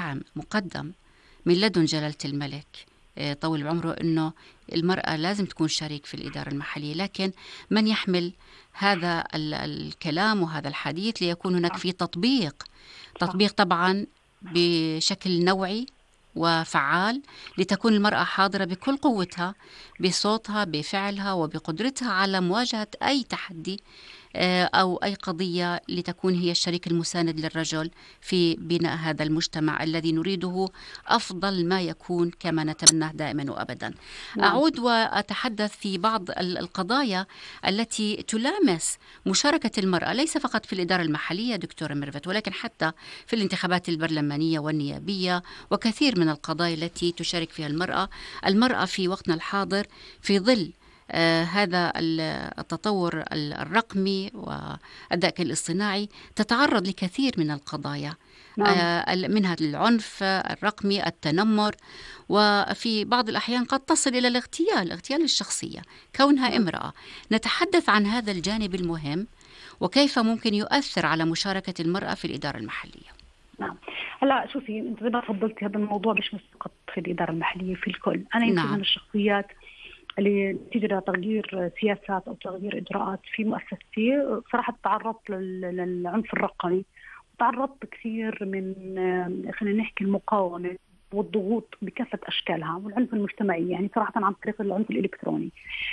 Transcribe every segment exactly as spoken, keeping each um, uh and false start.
دعم مقدم من لدن جلالة الملك طول بعمره أنه المرأة لازم تكون شريك في الإدارة المحلية، لكن من يحمل هذا الكلام وهذا الحديث ليكون هناك صح. في تطبيق صح. تطبيق طبعا بشكل نوعي وفعال، لتكون المرأة حاضرة بكل قوتها، بصوتها، بفعلها، وبقدرتها على مواجهة أي تحدي أو أي قضية، لتكون هي الشريك المساند للرجل في بناء هذا المجتمع الذي نريده أفضل ما يكون كما نتمناه دائما وأبدا. نعم. أعود وأتحدث في بعض القضايا التي تلامس مشاركة المرأة، ليس فقط في الإدارة المحلية دكتورة ميرفت، ولكن حتى في الانتخابات البرلمانية والنيابية، وكثير من القضايا التي تشارك فيها المرأة. المرأة في وقتنا الحاضر في ظل آه هذا التطور الرقمي والذكاء الاصطناعي تتعرض لكثير من القضايا، نعم. آه منها العنف الرقمي، التنمر، وفي بعض الأحيان قد تصل إلى الاغتيال، اغتيال الشخصية كونها نعم. امرأة. نتحدث عن هذا الجانب المهم وكيف ممكن يؤثر على مشاركة المرأة في الإدارة المحلية. نعم. هلا شوفي، انت زي ما تفضلتي، هذا الموضوع مش بس فقط في الإدارة المحلية، في الكل. أنا يمكن نعم. من الشخصيات اللي تجري تغيير سياسات أو تغيير إجراءات في مؤسستي صراحة تعرضت للعنف الرقمي، وتعرضت كثير من خلينا نحكي المقاومة والضغوط بكافة أشكالها، والعنف المجتمعي يعني صراحة عن طريق العنف الإلكتروني.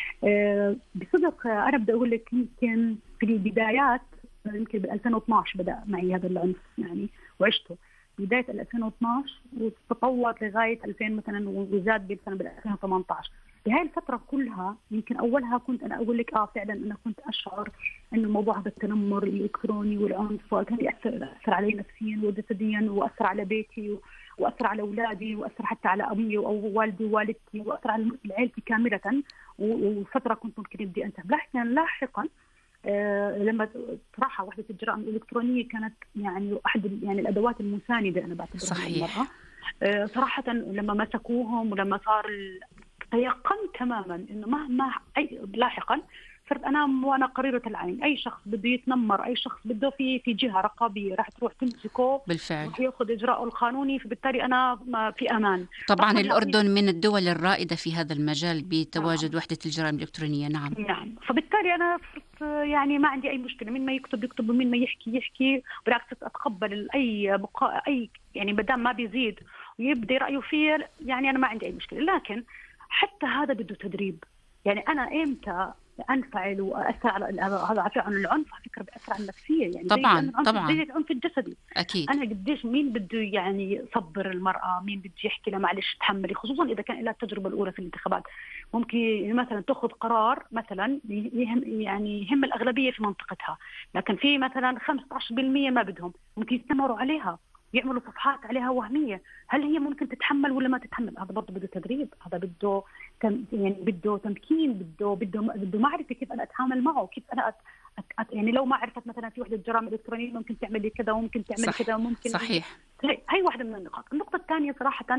بصدق أنا بدي أقول لك، يمكن في البدايات، يمكن ب ألفين واثناشر بدأ معي هذا العنف يعني وعشته بداية ألفين واثناشر، وتطور لغاية ألفين مثلا، وزاد بسنة بال ألفين وثمانية عشر. بهاي الفترة كلها يمكن أولها كنت أنا أقول لك آه فعلا أنا كنت أشعر إنه موضوع هذا التنمر الإلكتروني والعنف كان يأثر يأثر علي نفسيا وجسديا، وأثر على بيتي، وأثر على أولادي، وأثر حتى على أبي أو والدي ووالدتي، وأثر على عائلتي كاملة. وفترة كنت ممكن بدي أنتهي، لكن لاحقا آه لما صراحة وحدة الجرائم الإلكترونية كانت يعني أحد يعني الأدوات المساندة أنا بعتبرها للمرأة. آه صراحة لما مسكوهم ولما صار تيقنت تماما انه مهما اي لاحقا صرت انا وانا قريرة العين، اي شخص بده يتنمر، اي شخص بده في في جهه رقابيه راح تروح تمسكه بالفعل، راح ياخذ اجراءه القانوني، فبالتالي انا ما في امان. طبعا الاردن من الدول الرائده في هذا المجال بتواجد آه. وحده الجرائم الالكترونيه. نعم. نعم. فبالتالي انا صرت يعني ما عندي اي مشكله، من ما يكتب يكتب ومن ما يحكي يحكي، بالعكس اتقبل اي بقاء اي يعني ما دام ما بيزيد ويبدي رايه فيه، يعني انا ما عندي اي مشكله. لكن حتى هذا بده تدريب. يعني أنا إمتى أنفعل وأثر على هذا عن العنف؟ على فكرة بأثر على النفسية، يعني طبعا زي طبعا زي العنف الجسدي. أكيد. أنا قديش مين بده يعني يصبر المرأة، مين بده يحكي لها معلش تحملي، خصوصا إذا كان لها التجربة الأولى في الانتخابات. ممكن مثلا تأخذ قرار مثلا يهم يعني يهم الأغلبية في منطقتها، لكن في مثلا خمسة عشر بالمئة ما بدهم، ممكن يستمروا عليها يعملوا صفحات عليها وهمية. هل هي ممكن تتحمل ولا ما تتحمل؟ هذا برضه بده تدريب، هذا بده تم يعني بده تمكين، بده بده بده معرفة كيف أنا أتعامل معه، كيف أنا أت أت يعني لو ما عرفت مثلا في وحدة جرائم إلكترونية ممكن تعمل كذا وممكن تعمل كذا وممكن. صحيح. هي واحدة من النقاط. النقطة الثانية صراحة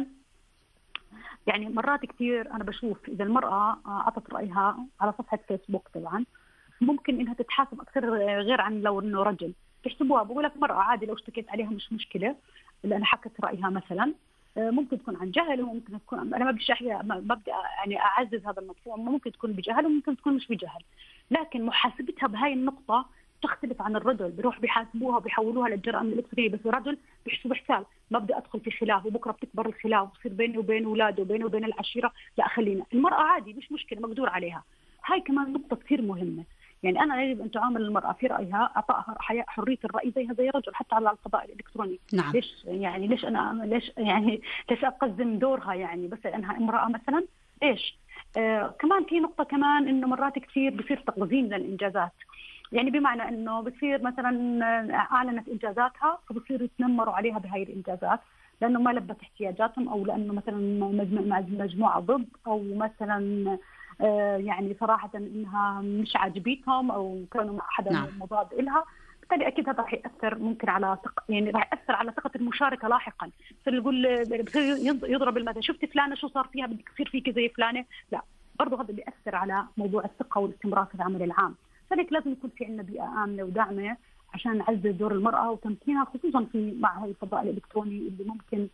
يعني مرات كثير أنا بشوف إذا المرأة عطت رأيها على صفحة فيسبوك طبعا ممكن إنها تتحاسب أكثر غير عن لو إنه رجل. تحسبوها بقول لك مرأة عادي لو اشتكيت عليها مش مشكلة لأن حكت رأيها مثلا، ممكن تكون عن جهل وممكن تكون أنا ما بديش أحيا ما بدي يعني أعزز هذا المفهوم، ممكن تكون بجهل وممكن تكون مش بجهل، لكن محاسبتها بهاي النقطة تختلف عن الرجل. بيروح بيحاسبوها وبيحولوها للجرائم الإلكترونية، بس الرجل بيحسب حساب ما بدي أدخل في خلاف وبكرة بتكبر الخلاف ويصير بيني وبين أولاده وبيني وبين العشيرة، لا خلينا. المرأة عادي مش مشكلة مقدور عليها. هاي كمان نقطة كثير مهمة. يعني أنا يجب أن تعامل المرأة في رأيها، أعطائها حرية الرأي زيها زي الرجل حتى على القضاء الإلكتروني. نعم. ليش يعني ليش أنا ليش يعني ليش أقزم دورها يعني بس لأنها امرأة مثلا؟ ليش؟ آه كمان في نقطة كمان إنه مرات كثير بصير تقزيم للإنجازات، يعني بمعنى إنه بصير مثلا أعلنت إنجازاتها فبصير يتنمروا عليها بهاي الإنجازات لأنه ما لبت احتياجاتهم، أو لأنه مثلا مجموعة ضد، أو مثلا آه يعني صراحة إنها مش عاجبيتهم أو كانوا مع حدا نعم. مضاد إلها. بالتالي أكيد هذا راح يأثر ممكن على ثق... يعني راح يأثر على ثقة المشاركة لاحقا. بصير يقول بصير يضرب المثل، شفت فلانة شو صار فيها بدك تصير فيك زي فلانة. لا برضه هذا بيأثر على موضوع الثقة والاستمرار في العمل العام. فلذلك لازم يكون في عندنا بيئة آمنة وداعمة عشان نعزز دور المرأة وتمكينها، خصوصا في مع هاي الفضاء الإلكتروني اللي ممكن